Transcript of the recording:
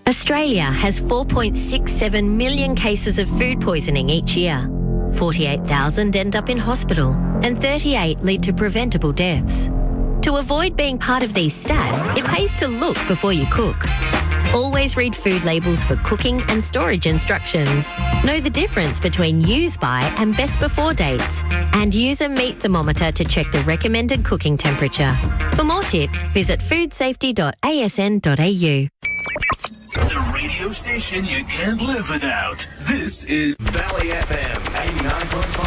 Australia has 4.67 million cases of food poisoning each year. 48,000 end up in hospital and 38 lead to preventable deaths. To avoid being part of these stats, it pays to look before you cook. Always read food labels for cooking and storage instructions. Know the difference between use by and best before dates. And use a meat thermometer to check the recommended cooking temperature. For more tips, visit foodsafety.asn.au. The radio station you can't live without. This is Valley FM 89.5.